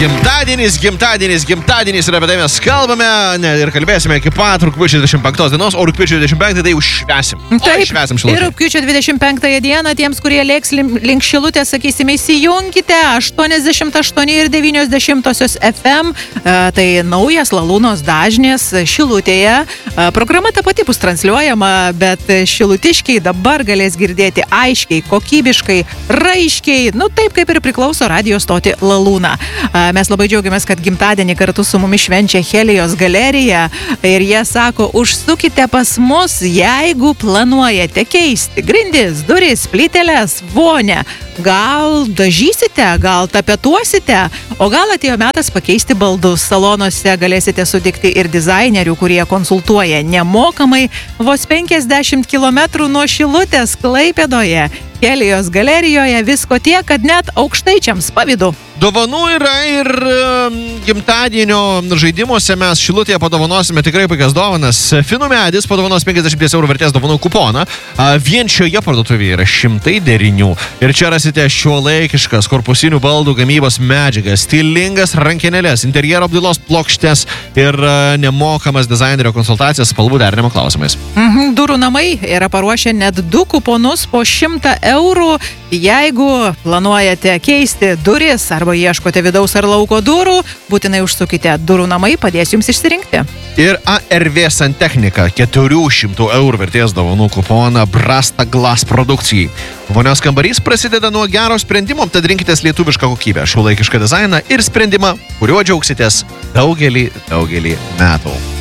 Gimtadienis ir apie tai mes kalbame ir kalbėsime iki pat rugpjūčio 25 dienos, o rugpjūčio 25 tai jau švesim. Taip, švesim Šilutėje. Ir rugpjūčio 25 dieną tiems, kurie lėks link Šilutės, sakysime, įsijunkite 88 ir 90 FM, tai naujas Lalūnos dažnės Šilutėje. Programa ta pati bus transliuojama, bet šilutiškiai dabar galės girdėti aiškiai, kokybiškai, raiškiai, taip kaip ir priklauso radio stoti Lalūną. Mes labai džiaugiamės, kad gimtadienį kartu su mumis švenčia Helijos galerija ir jie sako, užsukite pas mus, jeigu planuojate keisti grindis, duris, plyteles, vonę. Gal dažysite, gal tapetuosite, o gal atėjo metas pakeisti baldus. Salonuose galėsite sutikti ir dizainerių, kurie konsultuoja nemokamai vos 50 km nuo Šilutės Klaipėdoje. Helijos galerijoje visko tiek, kad net aukštaičiams pavydu. Dovanų yra ir gimtadienio žaidimuose mes Šilutėje padovanosime tikrai puikias dovanas. Finų medis padovanos 50 eurų vertės dovanų kuponą. Vien šioje parduotuvėje yra 100 derinių. Ir čia rasite šiuolaikiškas korpusinių baldų gamybos medžiagas, stilingas rankenėlės, interjero apdailos plokštės ir nemokamas dizainerio konsultacijas spalvų derinimo klausimais. Durų namai yra paruošę net 2 kuponus po 100 eurų. Jeigu planuojate keisti duris arba ieškote vidaus ar lauko durų, būtinai užsukite. Durų namai padės jums išsirinkti. Ir ARV Santechnika 400 eurų vertės dovanų kuponą Brasta Glass produkcijai. Vonios kambarys prasideda nuo gero sprendimo, tad rinkitės lietuvišką kokybę, šiuolaikišką dizainą ir sprendimą, kuriuo džiaugsitės daugelį metų.